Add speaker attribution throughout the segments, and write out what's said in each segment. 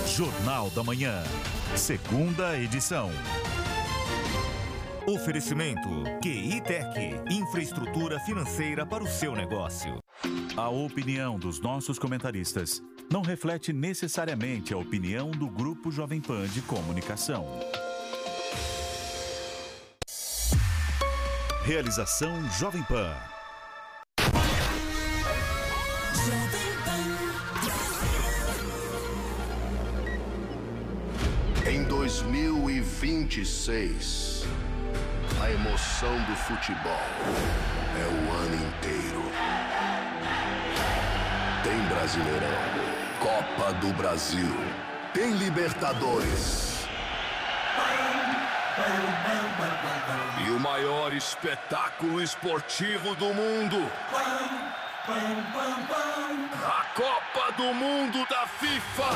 Speaker 1: Jornal da Manhã, segunda edição. Oferecimento QI Tech, infraestrutura financeira para o seu negócio. A opinião dos nossos comentaristas não reflete necessariamente a opinião do Grupo Jovem Pan de Comunicação. Realização Jovem Pan.
Speaker 2: Em 2026, a emoção do futebol é o ano inteiro. Tem Brasileirão, Copa do Brasil, tem Libertadores. E o maior espetáculo esportivo do mundo. A Copa do Mundo da FIFA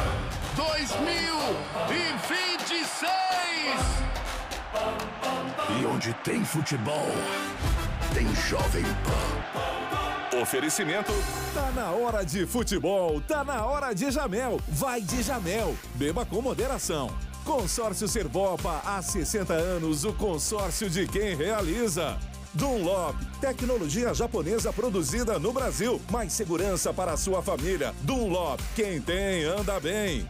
Speaker 2: 2026. E onde tem futebol, tem Jovem Pan.
Speaker 3: Oferecimento. Tá na hora de futebol, tá na hora de Jamel. Vai de Jamel. Beba com moderação. Consórcio Servopa, há 60 anos, o consórcio de quem realiza. Dunlop, tecnologia japonesa produzida no Brasil. Mais segurança para a sua família. Dunlop, quem tem, anda bem.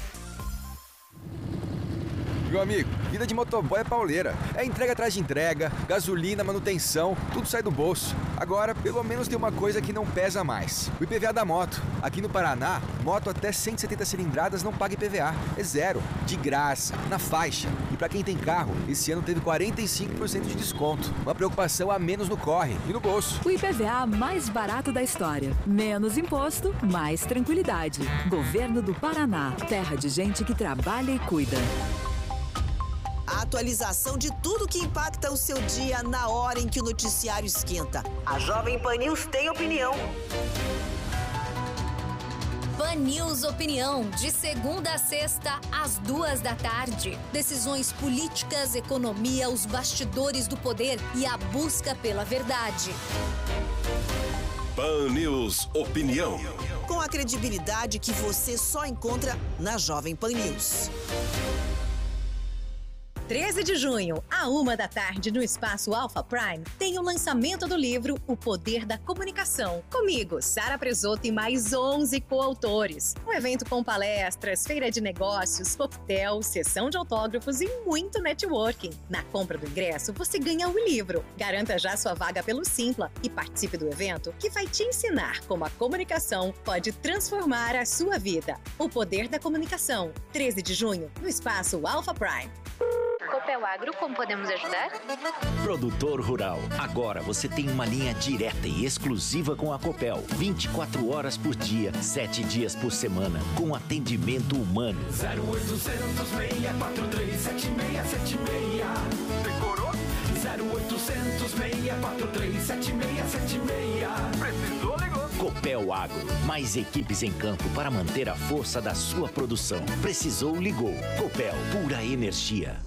Speaker 4: Meu amigo, vida de motoboy é pauleira. É entrega atrás de entrega, gasolina, manutenção, tudo sai do bolso. Agora, pelo menos tem uma coisa que não pesa mais. O IPVA da moto. Aqui no Paraná, moto até 170 cilindradas não paga IPVA. É zero, de graça, na faixa. E pra quem tem carro, esse ano teve 45% de desconto. Uma preocupação a menos no corre e no bolso.
Speaker 5: O IPVA mais barato da história. Menos imposto, mais tranquilidade. Governo do Paraná. Terra de gente que trabalha e cuida.
Speaker 6: A atualização de tudo que impacta o seu dia na hora em que o noticiário esquenta. A Jovem Pan News tem opinião.
Speaker 7: Pan News Opinião, de segunda a sexta, às 14h. Decisões políticas, economia, os bastidores do poder e a busca pela verdade.
Speaker 3: Pan News Opinião.
Speaker 6: Com a credibilidade que você só encontra na Jovem Pan News.
Speaker 8: 13 de junho, à 13h, no Espaço Alpha Prime, tem o lançamento do livro O Poder da Comunicação. Comigo, Sara Presoto e mais 11 coautores. Um evento com palestras, feira de negócios, coquetel, sessão de autógrafos e muito networking. Na compra do ingresso, você ganha o livro. Garanta já sua vaga pelo Simpla e participe do evento que vai te ensinar como a comunicação pode transformar a sua vida. O Poder da Comunicação, 13 de junho, no Espaço Alpha Prime.
Speaker 9: Copel Agro, como podemos ajudar?
Speaker 10: Produtor rural, agora você tem uma linha direta e exclusiva com a Copel. 24 horas por dia, 7 dias por semana, com atendimento humano.
Speaker 11: 0800 643 7676. Decorou? 0800 643 7676. Precisou, ligou.
Speaker 10: Copel Agro, mais equipes em campo para manter a força da sua produção. Precisou, ligou. Copel, pura energia.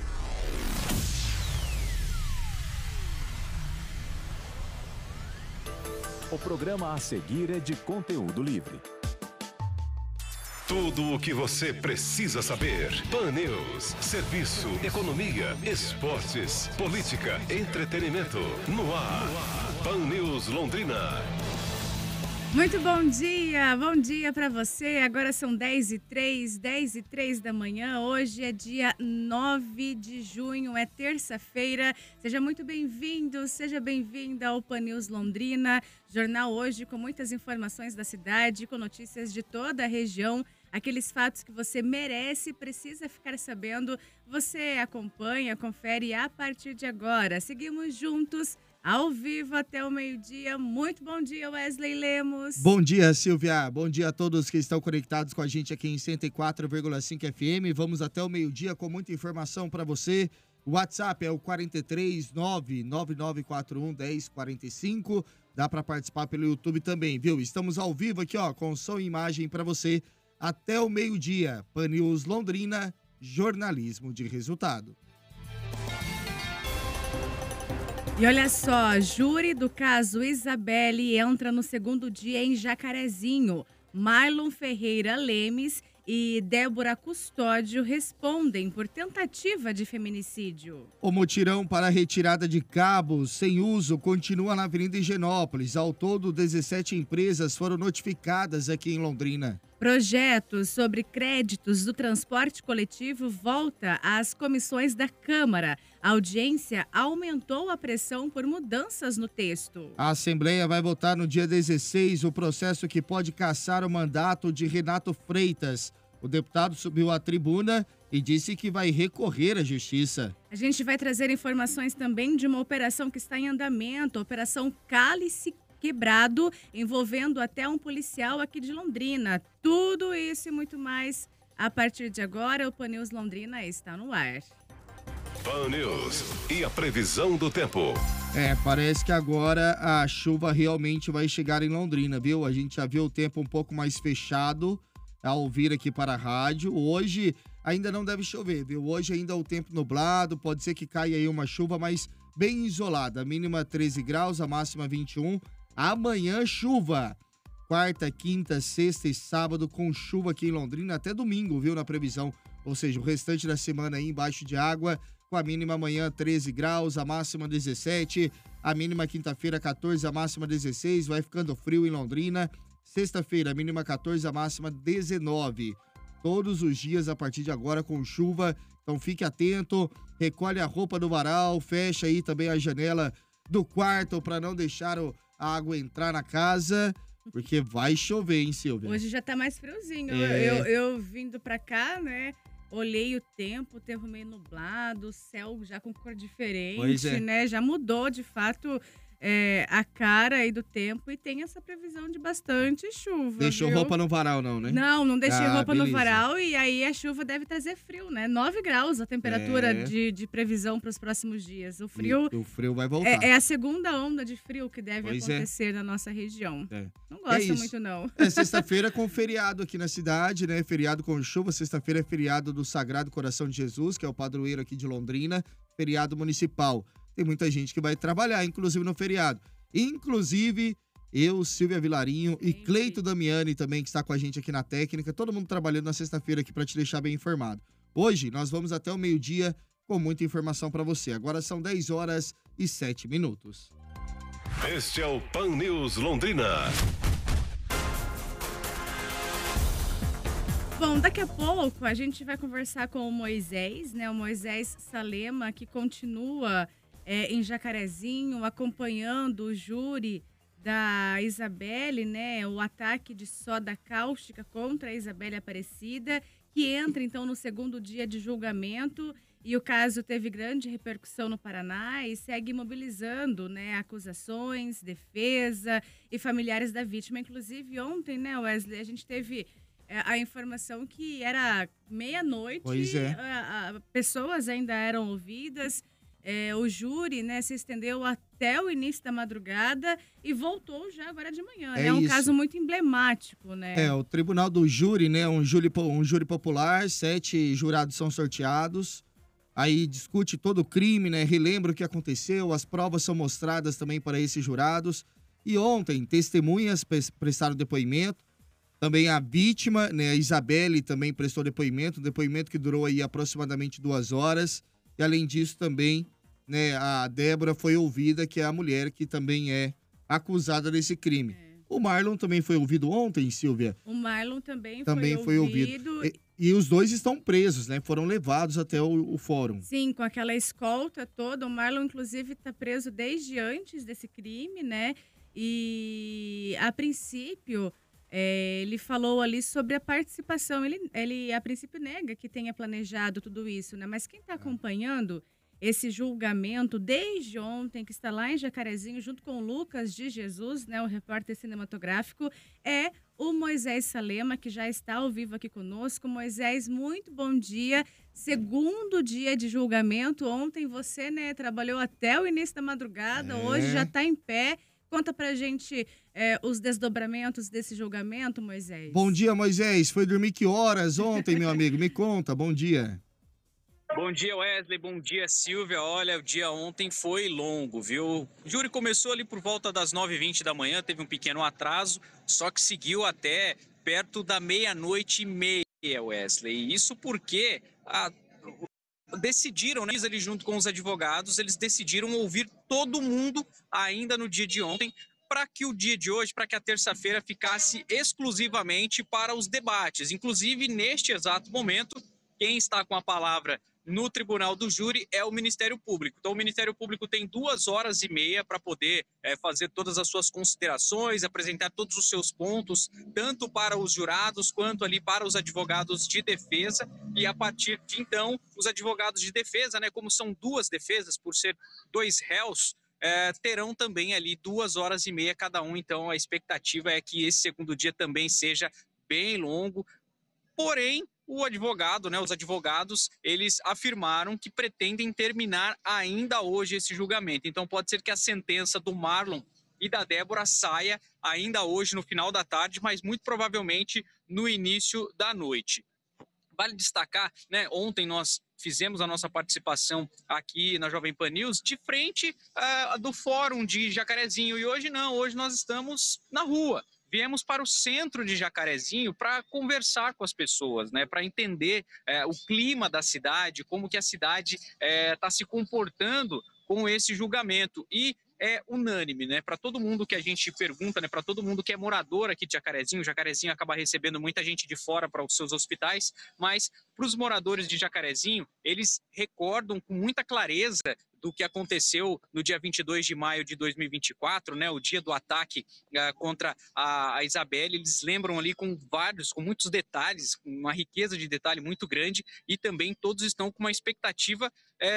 Speaker 1: O programa a seguir é de conteúdo livre.
Speaker 3: Tudo o que você precisa saber. Pan News. Serviço, economia, esportes, política, entretenimento. No ar. Pan News Londrina.
Speaker 12: Muito bom dia para você. Agora são 10h03 da manhã. Hoje é dia 9 de junho, é terça-feira. Seja muito bem-vindo, seja bem-vinda ao Pan News Londrina. Jornal hoje com muitas informações da cidade, com notícias de toda a região. Aqueles fatos que você merece e precisa ficar sabendo, você acompanha, confere a partir de agora. Seguimos juntos, ao vivo até o meio-dia. Muito bom dia, Wesley Lemos.
Speaker 13: Bom dia, Silvia. Bom dia a todos que estão conectados com a gente aqui em 104,5 FM. Vamos até o meio-dia com muita informação para você. O WhatsApp é o 43999411045. Dá para participar pelo YouTube também, viu? Estamos ao vivo aqui, ó, com som e imagem para você até o meio-dia. Pan News Londrina, jornalismo de resultado.
Speaker 12: E olha só, júri do caso Isabelle entra no segundo dia em Jacarezinho. Marlon Ferreira Lemes e Débora Custódio respondem por tentativa de feminicídio.
Speaker 13: O mutirão para a retirada de cabos sem uso continua na Avenida Higienópolis. Ao todo, 17 empresas foram notificadas aqui em Londrina.
Speaker 12: Projetos sobre créditos do transporte coletivo volta às comissões da Câmara. A audiência aumentou a pressão por mudanças no texto.
Speaker 13: A Assembleia vai votar no dia 16 o processo que pode cassar o mandato de Renato Freitas. O deputado subiu à tribuna e disse que vai recorrer à justiça.
Speaker 12: A gente vai trazer informações também de uma operação que está em andamento, a Operação Cálice Quebrado, envolvendo até um policial aqui de Londrina. Tudo isso e muito mais a partir de agora. O Pan News Londrina está no ar.
Speaker 2: Pan News e a previsão do tempo.
Speaker 13: Parece que agora a chuva realmente vai chegar em Londrina, viu? A gente já viu o tempo um pouco mais fechado ao vir aqui para a rádio. Hoje ainda não deve chover, viu? Hoje ainda o tempo nublado, pode ser que caia aí uma chuva, mas bem isolada. A mínima 13 graus, a máxima 21. Amanhã, chuva. Quarta, quinta, sexta e sábado com chuva aqui em Londrina, até domingo, viu, na previsão. Ou seja, o restante da semana aí embaixo de água, com a mínima amanhã 13 graus, a máxima 17. A mínima quinta-feira 14, a máxima 16. Vai ficando frio em Londrina. Sexta-feira, mínima 14, a máxima 19. Todos os dias a partir de agora com chuva, então fique atento. Recolhe a roupa do varal, fecha aí também a janela do quarto para não deixar a água entrar na casa, porque vai chover, hein, Silvia?
Speaker 12: Hoje já tá mais friozinho.
Speaker 13: É.
Speaker 12: Eu vindo pra cá, né? Olhei o tempo meio nublado, o céu já com cor diferente, né? Já mudou, de fato, a cara aí do tempo e tem essa previsão de bastante chuva.
Speaker 13: Deixou roupa no varal, não, né?
Speaker 12: Não deixei roupa
Speaker 13: beleza.
Speaker 12: no varal e aí a chuva deve trazer frio, né? 9 graus a temperatura de previsão para os próximos dias. O
Speaker 13: frio vai voltar.
Speaker 12: É a segunda onda de frio que deve acontecer na nossa região. Não gosto muito, não.
Speaker 13: Sexta-feira com feriado aqui na cidade, né? Feriado com chuva. Sexta-feira é feriado do Sagrado Coração de Jesus, que é o padroeiro aqui de Londrina. Feriado municipal. Tem muita gente que vai trabalhar, inclusive no feriado. Inclusive, eu, Silvia Vilarinho e Cleito Damiani também, que está com a gente aqui na técnica. Todo mundo trabalhando na sexta-feira aqui para te deixar bem informado. Hoje, nós vamos até o meio-dia com muita informação para você. Agora são 10 horas e 7 minutos.
Speaker 2: Este é o Pan News Londrina.
Speaker 12: Bom, daqui a pouco a gente vai conversar com o Moisés, né? O Moisés Salema, que continua em Jacarezinho, acompanhando o júri da Isabelle, né? O ataque de soda cáustica contra a Isabelle Aparecida, que entra então no segundo dia de julgamento. E o caso teve grande repercussão no Paraná e segue mobilizando, né, acusações, defesa e familiares da vítima. Inclusive, ontem, né, Wesley, a gente teve a informação que era meia-noite, pessoas ainda eram ouvidas, o júri, né, se estendeu até o início da madrugada e voltou já agora de manhã. É um caso muito emblemático, né?
Speaker 13: O tribunal do júri, né, um júri popular, 7 jurados são sorteados. Aí discute todo o crime, né? Relembra o que aconteceu, as provas são mostradas também para esses jurados. E ontem, testemunhas prestaram depoimento. Também a vítima, né, a Isabelle, também prestou depoimento, um depoimento que durou aí aproximadamente 2 horas. E além disso também, né, a Débora foi ouvida, que é a mulher que também é acusada desse crime. O Marlon também foi ouvido ontem, Silvia?
Speaker 12: O Marlon também
Speaker 13: foi ouvido. E os dois estão presos, né? Foram levados até o fórum.
Speaker 12: Sim, com aquela escolta toda. O Marlon, inclusive, está preso desde antes desse crime, né? E, a princípio, ele falou ali sobre a participação. Ele, a princípio, nega que tenha planejado tudo isso, né? Mas quem está acompanhando esse julgamento desde ontem, que está lá em Jacarezinho, junto com o Lucas de Jesus, né, o repórter cinematográfico, é o Moisés Salema, que já está ao vivo aqui conosco. Moisés, muito bom dia. Segundo dia de julgamento. Ontem você, né, trabalhou até o início da madrugada, hoje já está em pé. Conta pra gente os desdobramentos desse julgamento, Moisés.
Speaker 13: Bom dia, Moisés. Foi dormir que horas ontem, meu amigo? Me conta, bom dia.
Speaker 14: Bom dia, Wesley. Bom dia, Silvia. Olha, o dia ontem foi longo, viu? O júri começou ali por volta das 9h20 da manhã, teve um pequeno atraso, só que seguiu até perto da 00:30. Wesley. Isso porque decidiram, né, ali junto com os advogados, eles decidiram ouvir todo mundo ainda no dia de ontem, para que o dia de hoje, para que a terça-feira ficasse exclusivamente para os debates. Inclusive, neste exato momento, quem está com a palavra no Tribunal do Júri é o Ministério Público. Então, o Ministério Público tem 2h30 para poder fazer todas as suas considerações, apresentar todos os seus pontos, tanto para os jurados quanto ali para os advogados de defesa. E a partir de então, os advogados de defesa, né, como são duas defesas, por ser dois réus, terão também ali 2h30 cada um. Então, a expectativa é que esse segundo dia também seja bem longo. Porém, o advogado, né, os advogados, eles afirmaram que pretendem terminar ainda hoje esse julgamento. Então, pode ser que a sentença do Marlon e da Débora saia ainda hoje, no final da tarde, mas muito provavelmente no início da noite. Vale destacar, né, ontem nós fizemos a nossa participação aqui na Jovem Pan News de frente do Fórum de Jacarezinho. E hoje não, hoje nós estamos na rua. Viemos para o centro de Jacarezinho para conversar com as pessoas, né, para entender o clima da cidade, como que a cidade está se comportando com esse julgamento. E é unânime, né? Para todo mundo que a gente pergunta, né? Para todo mundo que é morador aqui de Jacarezinho, Jacarezinho acaba recebendo muita gente de fora para os seus hospitais, mas para os moradores de Jacarezinho, eles recordam com muita clareza do que aconteceu no dia 22 de maio de 2024, né, o dia do ataque contra a Isabelle. Eles lembram ali com muitos detalhes, com uma riqueza de detalhe muito grande, e também todos estão com uma expectativa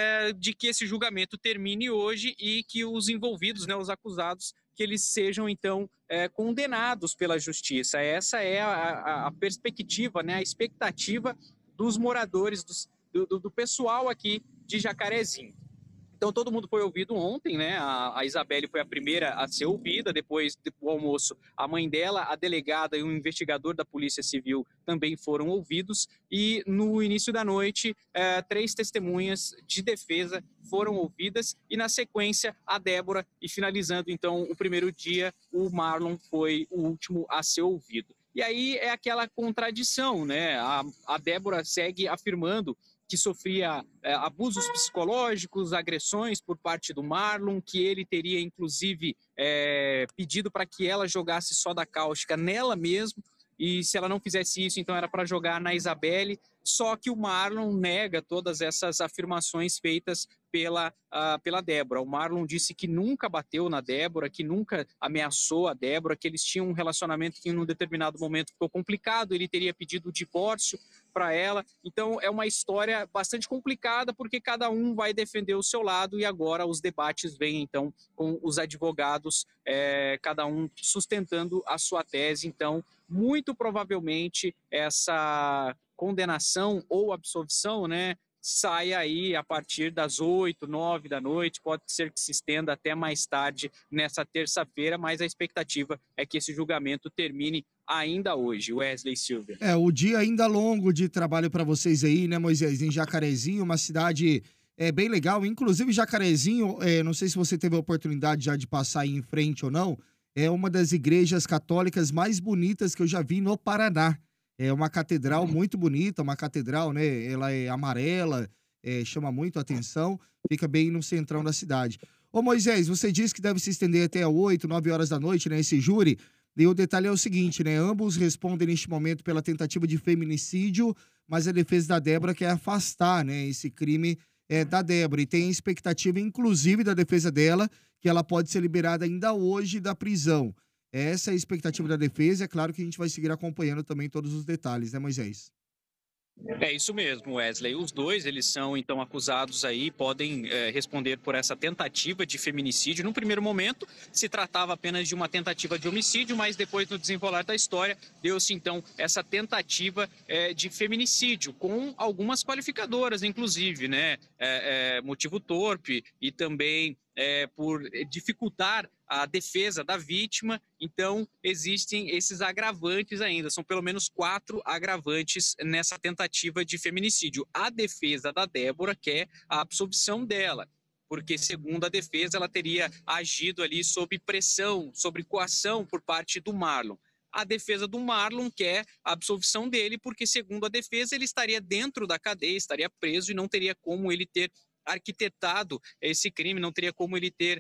Speaker 14: de que esse julgamento termine hoje e que os envolvidos, né, os acusados, que eles sejam, então, condenados pela justiça. Essa é a perspectiva, né, a expectativa dos moradores, do pessoal aqui de Jacarezinho. Então, todo mundo foi ouvido ontem, né? A Isabelle foi a primeira a ser ouvida. Depois do almoço, a mãe dela, a delegada e um investigador da Polícia Civil também foram ouvidos. E no início da noite, 3 testemunhas de defesa foram ouvidas. E na sequência, a Débora. E finalizando, então, o primeiro dia, o Marlon foi o último a ser ouvido. E aí é aquela contradição, né? A Débora segue afirmando que sofria abusos psicológicos, agressões por parte do Marlon, que ele teria, inclusive, pedido para que ela jogasse soda cáustica nela mesmo, e se ela não fizesse isso, então era para jogar na Isabelle. Só que o Marlon nega todas essas afirmações feitas pela Débora. O Marlon disse que nunca bateu na Débora, que nunca ameaçou a Débora, que eles tinham um relacionamento que em um determinado momento ficou complicado, ele teria pedido o divórcio para ela. Então é uma história bastante complicada, porque cada um vai defender o seu lado, e agora os debates vêm então com os advogados, cada um sustentando a sua tese. Então, muito provavelmente essa condenação ou absolvição, né, sai aí a partir das 8, 9 da noite. Pode ser que se estenda até mais tarde nessa terça-feira, mas a expectativa é que esse julgamento termine ainda hoje. Wesley, Silvia.
Speaker 13: O dia ainda longo de trabalho para vocês aí, né, Moisés? Em Jacarezinho, uma cidade bem legal. Inclusive, Jacarezinho, não sei se você teve a oportunidade já de passar aí em frente ou não, é uma das igrejas católicas mais bonitas que eu já vi no Paraná. É uma catedral muito bonita, uma catedral, né? Ela é amarela, chama muito a atenção, fica bem no centrão da cidade. Ô Moisés, você disse que deve se estender até 8, 9 horas da noite, né? Esse júri. E o detalhe é o seguinte, né? Ambos respondem neste momento pela tentativa de feminicídio, mas a defesa da Débora quer afastar, né, esse crime da Débora. E tem a expectativa, inclusive, da defesa dela, que ela pode ser liberada ainda hoje da prisão. Essa é a expectativa da defesa. É claro que a gente vai seguir acompanhando também todos os detalhes, né, Moisés?
Speaker 14: É isso mesmo, Wesley. Os dois, eles são, então, acusados aí, podem responder por essa tentativa de feminicídio. No primeiro momento, se tratava apenas de uma tentativa de homicídio, mas depois, no desenrolar da história, deu-se, então, essa tentativa de feminicídio, com algumas qualificadoras, inclusive, né? Motivo torpe e também por dificultar a defesa da vítima. Então, existem esses agravantes ainda. São pelo menos 4 agravantes nessa tentativa de feminicídio. A defesa da Débora quer a absolvição dela, porque, segundo a defesa, ela teria agido ali sob pressão, sob coação por parte do Marlon. A defesa do Marlon quer a absolvição dele, porque, segundo a defesa, ele estaria dentro da cadeia, estaria preso e não teria como ele ter arquitetado esse crime, não teria como ele ter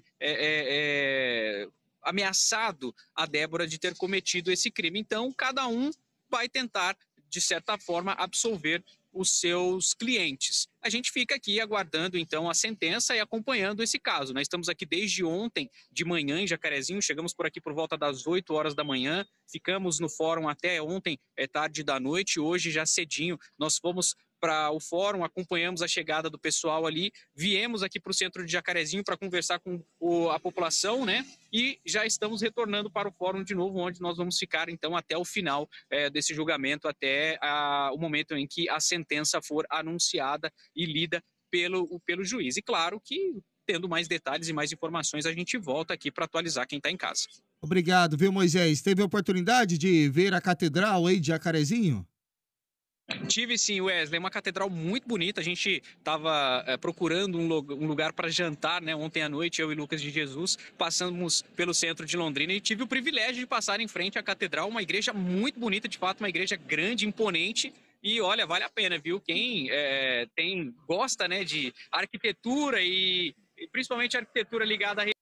Speaker 14: ameaçado a Débora de ter cometido esse crime. Então, cada um vai tentar, de certa forma, absolver os seus clientes. A gente fica aqui aguardando, então, a sentença e acompanhando esse caso. Nós estamos aqui desde ontem de manhã em Jacarezinho, chegamos por aqui por volta das 8 horas da manhã, ficamos no fórum até ontem, tarde da noite, hoje já cedinho, nós fomos para o fórum, acompanhamos a chegada do pessoal ali, viemos aqui para o centro de Jacarezinho para conversar com a população, né? E já estamos retornando para o fórum de novo, onde nós vamos ficar, então, até o final desse julgamento, até o momento em que a sentença for anunciada e lida pelo juiz. E claro que, tendo mais detalhes e mais informações, a gente volta aqui para atualizar quem está em casa.
Speaker 13: Obrigado, viu, Moisés? Teve a oportunidade de ver a catedral aí de Jacarezinho?
Speaker 14: Tive sim, Wesley, uma catedral muito bonita. A gente estava procurando um lugar para jantar, né? Ontem à noite, eu e Lucas de Jesus, passamos pelo centro de Londrina e tive o privilégio de passar em frente à catedral, uma igreja muito bonita, de fato, uma igreja grande, imponente. E olha, vale a pena, viu? Quem gosta, né, de arquitetura e principalmente arquitetura ligada a...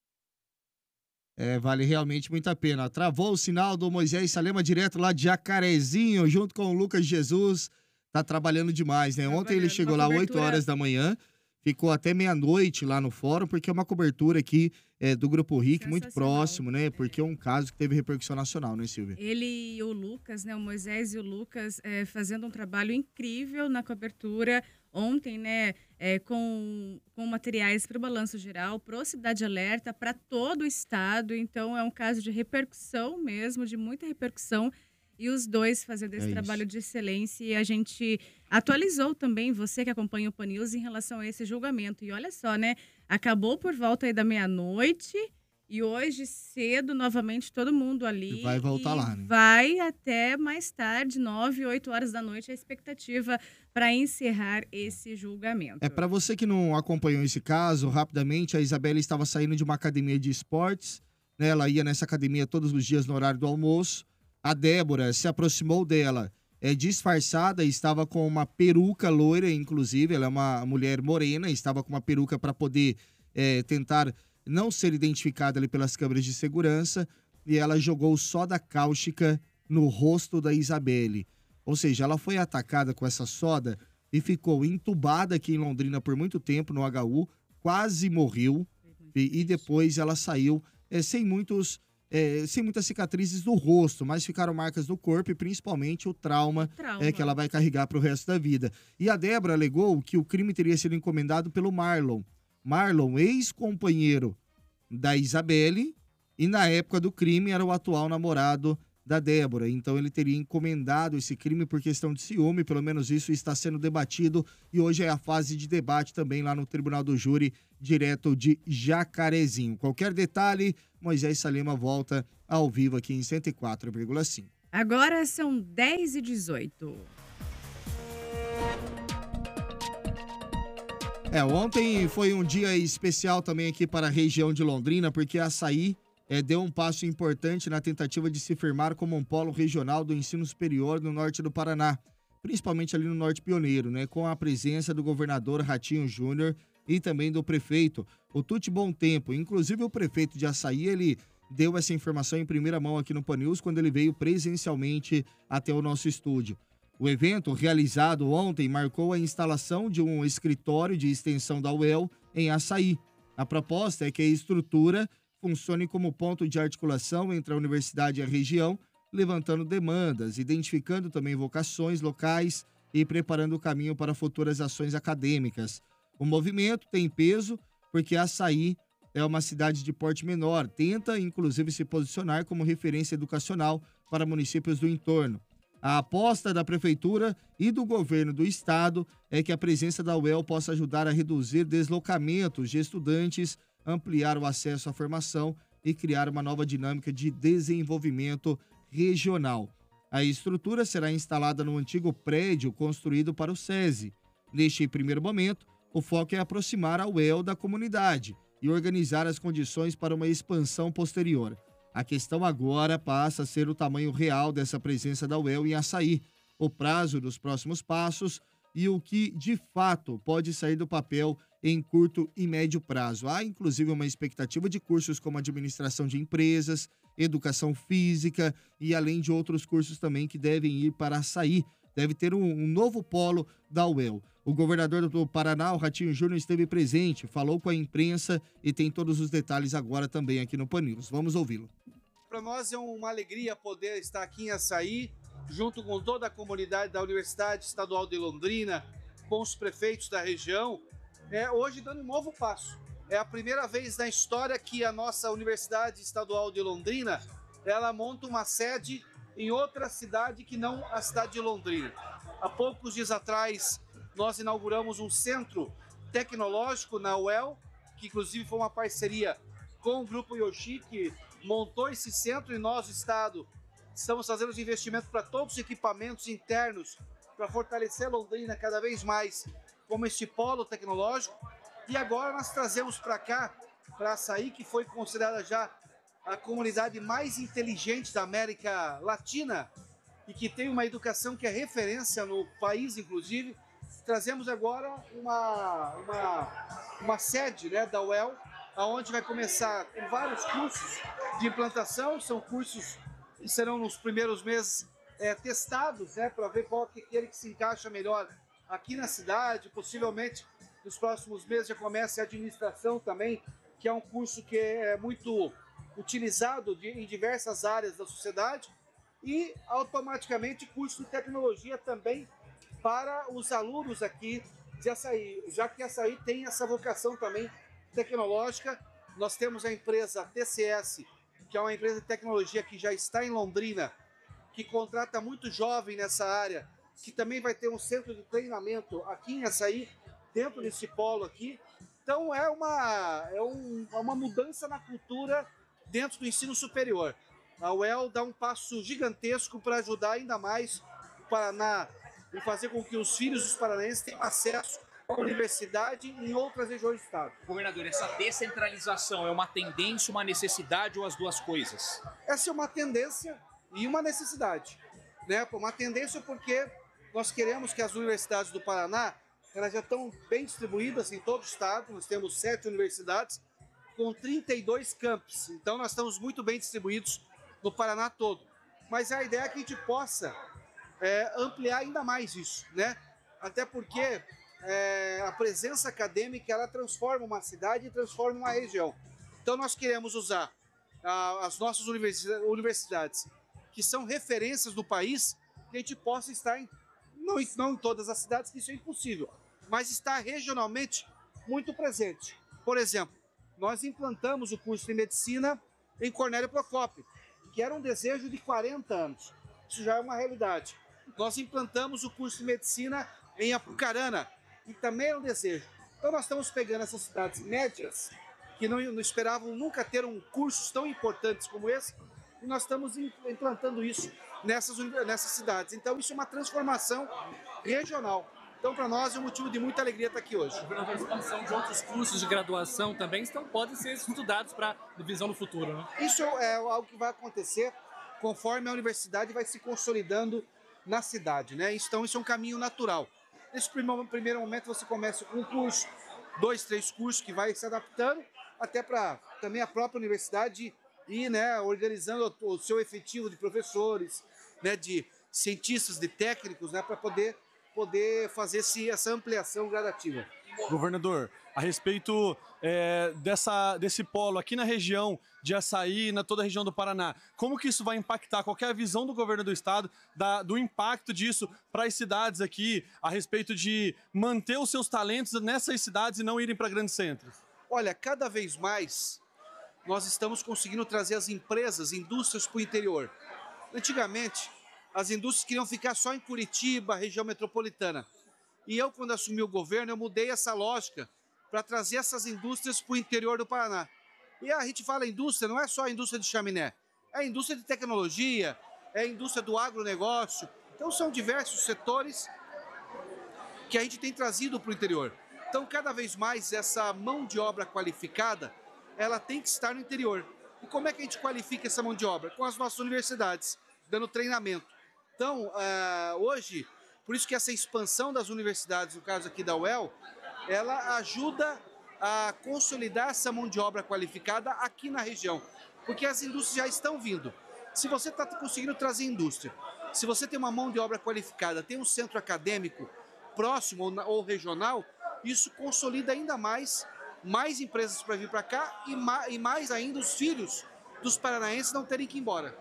Speaker 13: Vale realmente muito a pena. Travou o sinal do Moisés Salema direto lá de Jacarezinho, junto com o Lucas Jesus. Tá trabalhando demais, né? Ontem ele chegou lá 8 horas da manhã, ficou até meia-noite lá no fórum, porque é uma cobertura aqui do Grupo RIC, muito próximo, né? Porque é um caso que teve repercussão nacional, né, Silvia?
Speaker 12: Ele e o Lucas, né? O Moisés e o Lucas fazendo um trabalho incrível na cobertura. Ontem, né, com materiais para o Balanço Geral, para Cidade Alerta, para todo o estado. Então, é um caso de repercussão mesmo, de muita repercussão. E os dois fazendo esse trabalho de excelência. E a gente atualizou também, você que acompanha o Pan News, em relação a esse julgamento. E olha só, né, acabou por volta aí da meia-noite. E hoje, cedo, novamente, todo mundo ali.
Speaker 13: Vai voltar lá, né?
Speaker 12: Vai até mais tarde, 9, 8 horas da noite, a expectativa para encerrar esse julgamento.
Speaker 13: Para você que não acompanhou esse caso, rapidamente, a Isabelle estava saindo de uma academia de esportes, né? Ela ia nessa academia todos os dias no horário do almoço. A Débora se aproximou dela, disfarçada, estava com uma peruca loira, inclusive, ela é uma mulher morena, estava com uma peruca para poder tentar não ser identificada ali pelas câmeras de segurança, e ela jogou soda cáustica no rosto da Isabelle. Ou seja, ela foi atacada com essa soda e ficou entubada aqui em Londrina por muito tempo no HU, quase morreu, e depois ela saiu sem muitas cicatrizes no rosto, mas ficaram marcas no corpo e principalmente o trauma. Que ela vai carregar para o resto da vida. E a Débora alegou que o crime teria sido encomendado pelo Marlon. Marlon, ex-companheiro da Isabelle, e na época do crime era o atual namorado da Débora. Então ele teria encomendado esse crime por questão de ciúme, pelo menos isso está sendo debatido, e hoje é a fase de debate também lá no Tribunal do Júri, direto de Jacarezinho. Qualquer detalhe, Moisés Salema volta ao vivo aqui em 104,5.
Speaker 12: Agora são 10h18.
Speaker 13: Ontem foi um dia especial também aqui para a região de Londrina, porque a Açaí deu um passo importante na tentativa de se firmar como um polo regional do ensino superior no norte do Paraná, principalmente ali no Norte Pioneiro, né, com a presença do governador Ratinho Júnior e também do prefeito, o Tuti Bom Tempo. Inclusive o prefeito de Açaí, ele deu essa informação em primeira mão aqui no Pan News quando ele veio presencialmente até o nosso estúdio. O evento, realizado ontem, marcou a instalação de um escritório de extensão da UEL em Açaí. A proposta é que a estrutura funcione como ponto de articulação entre a universidade e a região, levantando demandas, identificando também vocações locais e preparando o caminho para futuras ações acadêmicas. O movimento tem peso porque Açaí é uma cidade de porte menor, tenta inclusive se posicionar como referência educacional para municípios do entorno. A aposta da prefeitura e do governo do estado é que a presença da UEL possa ajudar a reduzir deslocamentos de estudantes, ampliar o acesso à formação e criar uma nova dinâmica de desenvolvimento regional. A estrutura será instalada no antigo prédio construído para o SESI. Neste primeiro momento, o foco é aproximar a UEL da comunidade e organizar as condições para uma expansão posterior. A questão agora passa a ser o tamanho real dessa presença da UEL em Açaí, o prazo dos próximos passos e o que, de fato, pode sair do papel em curto e médio prazo. Há, inclusive, uma expectativa de cursos como administração de empresas, educação física e além de outros cursos também que devem ir para Açaí. Deve ter um novo polo da UEL. O governador do Paraná, o Ratinho Júnior, esteve presente, falou com a imprensa e tem todos os detalhes agora também aqui no Pan News. Vamos ouvi-lo.
Speaker 15: Para nós é uma alegria poder estar aqui em Açaí, junto com toda a comunidade da Universidade Estadual de Londrina, com os prefeitos da região, hoje dando um novo passo. É a primeira vez na história que a nossa Universidade Estadual de Londrina, ela monta uma sede em outra cidade que não a cidade de Londrina. Há poucos dias atrás, nós inauguramos um centro tecnológico na UEL, que inclusive foi uma parceria com o Grupo Yoshi, que montou esse centro, e nós, o Estado, estamos fazendo os investimentos para todos os equipamentos internos, para fortalecer Londrina cada vez mais como este polo tecnológico. E agora nós trazemos para cá, para Açaí, que foi considerada já a comunidade mais inteligente da América Latina e que tem uma educação que é referência no país, inclusive. Trazemos agora uma sede, né, da UEL, onde vai começar com vários cursos de implantação. São cursos que serão nos primeiros meses testados, né, para ver qual que é aquele que se encaixa melhor aqui na cidade. Possivelmente nos próximos meses já comece a administração também, que é um curso que é muito utilizado em diversas áreas da sociedade, e automaticamente curso de tecnologia também para os alunos aqui de Açaí, já que Açaí tem essa vocação também tecnológica. Nós temos a empresa TCS, que é uma empresa de tecnologia que já está em Londrina, que contrata muito jovem nessa área, que também vai ter um centro de treinamento aqui em Açaí, dentro desse polo aqui. Então é uma mudança na cultura dentro do ensino superior. A UEL dá um passo gigantesco para ajudar ainda mais o Paraná e fazer com que os filhos dos paranaenses tenham acesso à universidade em outras regiões do estado.
Speaker 16: Governador, essa descentralização é uma tendência, uma necessidade ou as duas coisas?
Speaker 15: Essa é uma tendência e uma necessidade, né? Uma tendência porque nós queremos que as universidades do Paraná, elas já estão bem distribuídas em todo o estado. Nós temos 7 universidades com 32 campos, então nós estamos muito bem distribuídos no Paraná todo. Mas a ideia é que a gente possa ampliar ainda mais isso, né? Até porque a presença acadêmica, ela transforma uma cidade e transforma uma região. Então nós queremos usar as nossas universidades, que são referências no país, que a gente possa estar não em todas as cidades, que isso é impossível, mas estar regionalmente muito presente. Por exemplo, nós implantamos o curso de medicina em Cornélio Procópio, que era um desejo de 40 anos. Isso já é uma realidade. Nós implantamos o curso de medicina em Apucarana, que também era um desejo. Então nós estamos pegando essas cidades médias, que não esperavam nunca ter cursos tão importantes como esse, e nós estamos implantando isso nessas cidades. Então isso é uma transformação regional. Então, para nós, é um motivo de muita alegria estar aqui hoje.
Speaker 16: A expansão de outros cursos de graduação também podem ser estudados para a visão do futuro, né?
Speaker 15: Isso é algo que vai acontecer conforme a universidade vai se consolidando na cidade, né? Então, isso é um caminho natural. Nesse primeiro momento, você começa com um curso, 2, 3 cursos, que vai se adaptando, até para também a própria universidade ir, né, organizando o seu efetivo de professores, né, de cientistas, de técnicos, né, para poder fazer essa ampliação gradativa.
Speaker 17: Governador, a respeito desse polo aqui na região de Açaí, na toda a região do Paraná, como que isso vai impactar? Qual que é a visão do governo do estado do impacto disso para as cidades aqui, a respeito de manter os seus talentos nessas cidades e não irem para grandes centros?
Speaker 15: Olha, cada vez mais nós estamos conseguindo trazer as empresas, indústrias para o interior. Antigamente, as indústrias queriam ficar só em Curitiba, região metropolitana. E eu, quando assumi o governo, eu mudei essa lógica para trazer essas indústrias para o interior do Paraná. E a gente fala indústria, não é só a indústria de chaminé, é a indústria de tecnologia, é a indústria do agronegócio. Então são diversos setores que a gente tem trazido para o interior. Então cada vez mais essa mão de obra qualificada, ela tem que estar no interior. E como é que a gente qualifica essa mão de obra? Com as nossas universidades, dando treinamento. Então, hoje, por isso que essa expansão das universidades, no caso aqui da UEL, ela ajuda a consolidar essa mão de obra qualificada aqui na região, porque as indústrias já estão vindo. Se você está conseguindo trazer indústria, se você tem uma mão de obra qualificada, tem um centro acadêmico próximo ou regional, isso consolida ainda mais empresas para vir para cá e mais ainda os filhos dos paranaenses não terem que ir embora.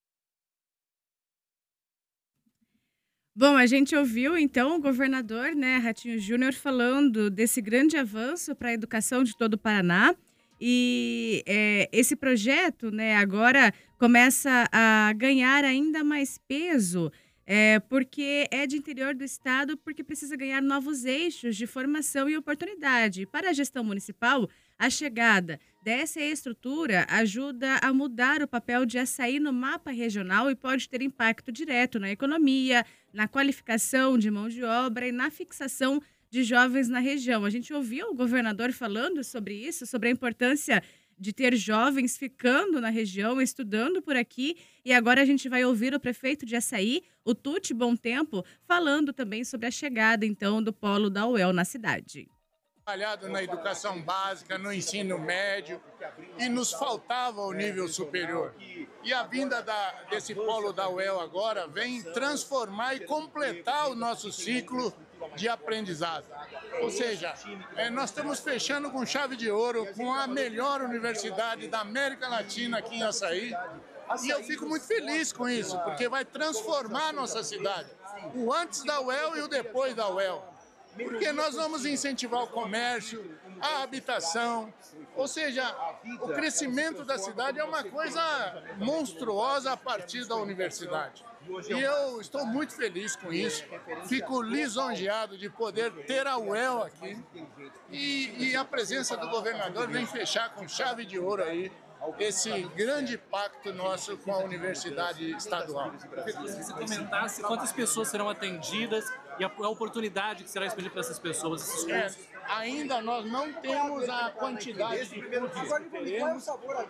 Speaker 12: Bom, a gente ouviu, então, o governador, né, Ratinho Júnior, falando desse grande avanço para a educação de todo o Paraná. E esse projeto, né, agora começa a ganhar ainda mais peso, porque é de interior do estado, porque precisa ganhar novos eixos de formação e oportunidade. Para a gestão municipal, a chegada dessa estrutura ajuda a mudar o papel de Açaí no mapa regional e pode ter impacto direto na economia, na qualificação de mão de obra e na fixação de jovens na região. A gente ouviu o governador falando sobre isso, sobre a importância de ter jovens ficando na região, estudando por aqui. E agora a gente vai ouvir o prefeito de Açaí, o Tuti Bom Tempo, falando também sobre a chegada, então, do polo da UEL na cidade.
Speaker 18: Trabalhado na educação básica, no ensino médio, e nos faltava o nível superior. E a vinda desse polo da UEL agora vem transformar e completar o nosso ciclo de aprendizado. Ou seja, nós estamos fechando com chave de ouro com a melhor universidade da América Latina aqui em Açaí. E eu fico muito feliz com isso, porque vai transformar a nossa cidade. O antes da UEL e o depois da UEL. Porque nós vamos incentivar o comércio, a habitação, ou seja, o crescimento da cidade é uma coisa monstruosa a partir da universidade. E eu estou muito feliz com isso, fico lisonjeado de poder ter a UEL aqui e a presença do governador vem fechar com chave de ouro aí esse grande pacto nosso com a Universidade Estadual.
Speaker 16: Se você comentasse quantas pessoas serão atendidas e a oportunidade que será expedida para essas pessoas, esses cursos.
Speaker 18: Ainda nós não temos a quantidade de cursos que teremos,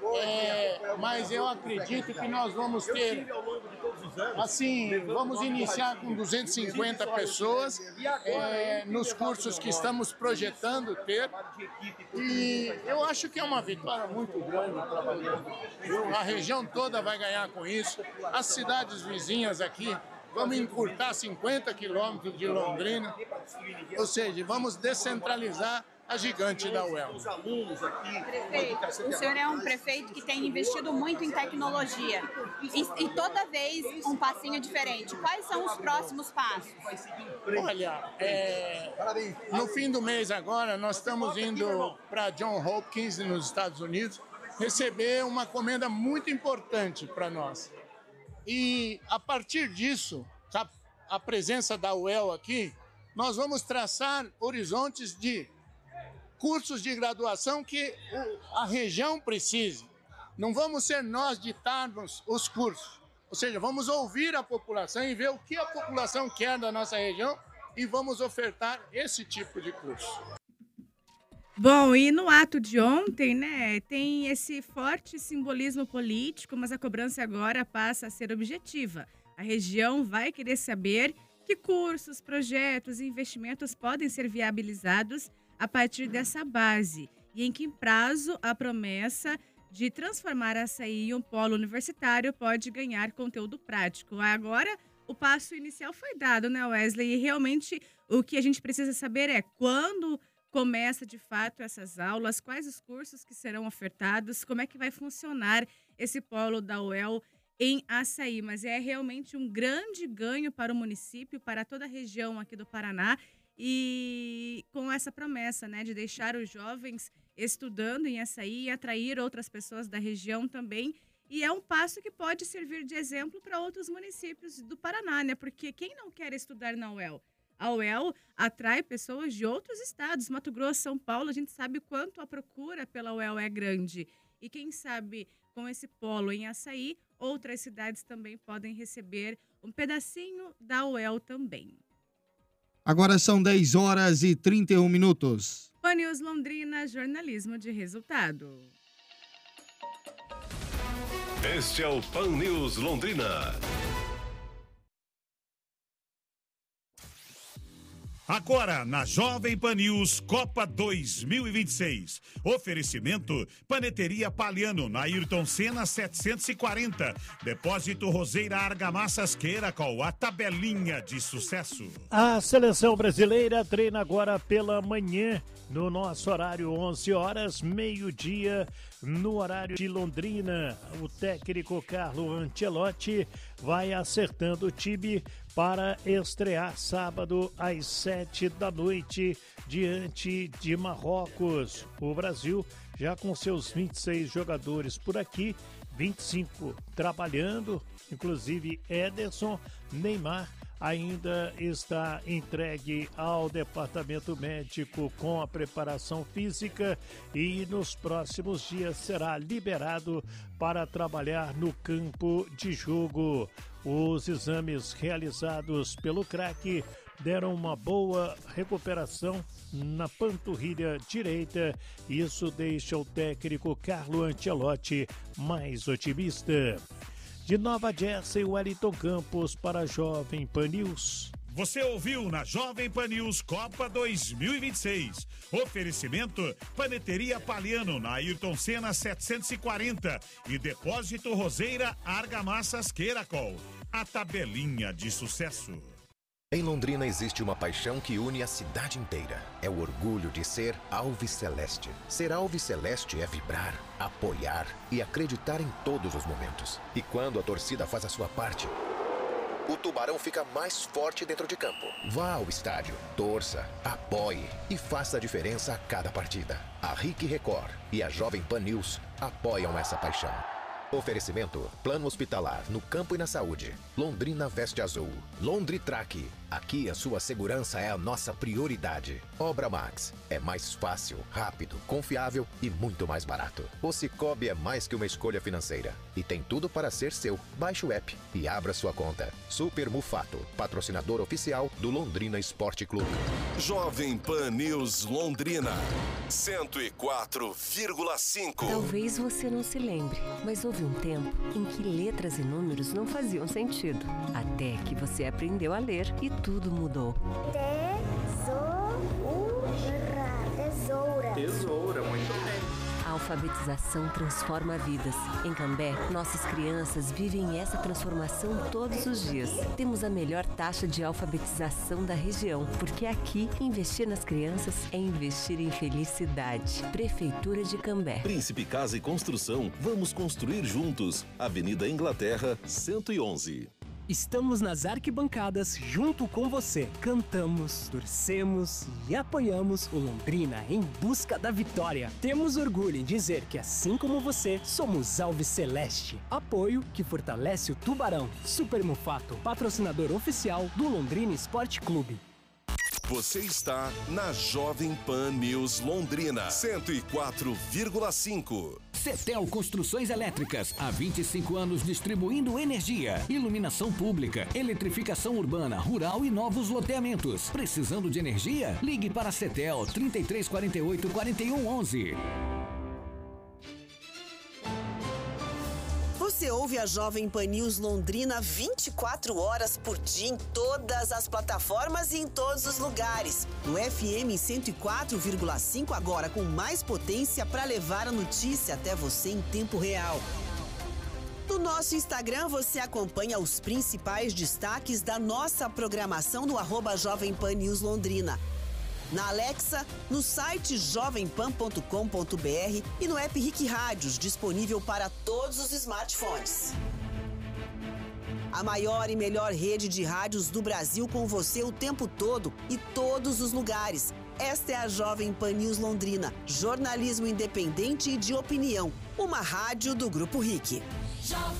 Speaker 18: mas eu acredito que nós vamos ter, assim, vamos iniciar com 250 pessoas nos cursos que estamos projetando ter, e eu acho que é uma vitória muito grande para a região toda vai ganhar com isso, as cidades vizinhas aqui. Vamos encurtar 50 quilômetros de Londrina, ou seja, vamos descentralizar a gigante da UEL.
Speaker 19: Prefeito, o senhor é um prefeito que tem investido muito em tecnologia e toda vez um passinho diferente. Quais são os próximos passos?
Speaker 18: Olha, no fim do mês agora, nós estamos indo para Johns Hopkins, nos Estados Unidos, receber uma comenda muito importante para nós. E, a partir disso, a presença da UEL aqui, nós vamos traçar horizontes de cursos de graduação que a região precise. Não vamos ser nós ditarmos os cursos. Ou seja, vamos ouvir a população e ver o que a população quer da nossa região e vamos ofertar esse tipo de curso.
Speaker 12: Bom, e no ato de ontem, né, tem esse forte simbolismo político, mas a cobrança agora passa a ser objetiva. A região vai querer saber que cursos, projetos e investimentos podem ser viabilizados a partir dessa base e em que prazo a promessa de transformar Açaí em um polo universitário pode ganhar conteúdo prático. Agora, o passo inicial foi dado, né, Wesley? E realmente o que a gente precisa saber é quando começa de fato essas aulas, quais os cursos que serão ofertados, como é que vai funcionar esse polo da UEL em Açaí. Mas é realmente um grande ganho para o município, para toda a região aqui do Paraná, e com essa promessa, né, de deixar os jovens estudando em Açaí e atrair outras pessoas da região também. E é um passo que pode servir de exemplo para outros municípios do Paraná, né? Porque quem não quer estudar na UEL? A UEL atrai pessoas de outros estados, Mato Grosso, São Paulo. A gente sabe o quanto a procura pela UEL é grande. E quem sabe, com esse polo em Açaí, outras cidades também podem receber um pedacinho da UEL também.
Speaker 13: Agora são 10 horas e 31 minutos.
Speaker 12: Pan News Londrina, jornalismo de resultado.
Speaker 20: Este é o Pan News Londrina.
Speaker 21: Agora, na Jovem Pan News Copa 2026. Oferecimento, Paneteria Paliano, na Ayrton Senna 740. Depósito Roseira Argamassas Queiracol, a tabelinha de sucesso.
Speaker 22: A seleção brasileira treina agora pela manhã, no nosso horário 11 horas, meio-dia, no horário de Londrina. O técnico Carlo Ancelotti vai acertando o time para estrear sábado às 7 da noite diante de Marrocos. O Brasil já com seus 26 jogadores por aqui, 25 trabalhando, inclusive Ederson. Neymar ainda está entregue ao departamento médico com a preparação física e nos próximos dias será liberado para trabalhar no campo de jogo. Os exames realizados pelo craque deram uma boa recuperação na panturrilha direita. Isso deixa o técnico Carlo Ancelotti mais otimista. De Nova Jersey, Wellington Campos para a Jovem Pan News.
Speaker 21: Você ouviu na Jovem Pan News Copa 2026. Oferecimento, Paneteria Paliano, na Ayrton Senna 740. E Depósito Roseira Argamassas Queiracol, a tabelinha de sucesso.
Speaker 23: Em Londrina existe uma paixão que une a cidade inteira. É o orgulho de ser Alviceleste. Ser Alviceleste é vibrar, apoiar e acreditar em todos os momentos. E quando a torcida faz a sua parte, o Tubarão fica mais forte dentro de campo. Vá ao estádio, torça, apoie e faça a diferença a cada partida. A RIC Record e a Jovem Pan News apoiam essa paixão. Oferecimento, plano hospitalar no campo e na saúde. Londrina veste azul. Londritrack. Aqui a sua segurança é a nossa prioridade. Obra Max. É mais fácil, rápido, confiável e muito mais barato. O Cicobi é mais que uma escolha financeira. E tem tudo para ser seu. Baixe o app e abra sua conta. Super Mufato, patrocinador oficial do Londrina Esporte Clube.
Speaker 20: Jovem Pan News Londrina, 104,5.
Speaker 24: Talvez você não se lembre, mas houve um tempo em que letras e números não faziam sentido. Até que você aprendeu a ler e tudo mudou.
Speaker 25: Tesoura, muito bem.
Speaker 24: A alfabetização transforma vidas. Em Cambé, nossas crianças vivem essa transformação todos os dias. Temos a melhor taxa de alfabetização da região, porque aqui, investir nas crianças é investir em felicidade. Prefeitura de Cambé.
Speaker 26: Príncipe Casa e Construção, vamos construir juntos. Avenida Inglaterra, 111.
Speaker 27: Estamos nas arquibancadas junto com você. Cantamos, torcemos e apoiamos o Londrina em busca da vitória. Temos orgulho em dizer que, assim como você, somos Alviceleste. Apoio que fortalece o Tubarão. Super Mufato, patrocinador oficial do Londrina Esporte Clube.
Speaker 20: Você está na Jovem Pan News Londrina, 104,5.
Speaker 28: Cetel Construções Elétricas, há 25 anos distribuindo energia, iluminação pública, eletrificação urbana, rural e novos loteamentos. Precisando de energia? Ligue para a Cetel 3348 4111.
Speaker 6: Você ouve a Jovem Pan News Londrina 24 horas por dia em todas as plataformas e em todos os lugares. No FM 104,5 agora com mais potência para levar a notícia até você em tempo real. No nosso Instagram você acompanha os principais destaques da nossa programação no @Jovem Pan News Londrina. Na Alexa, no site jovempan.com.br e no app RIC Rádios, disponível para todos os smartphones. A maior e melhor rede de rádios do Brasil com você o tempo todo e todos os lugares. Esta é a Jovem Pan News Londrina, jornalismo independente e de opinião, uma rádio do Grupo RIC.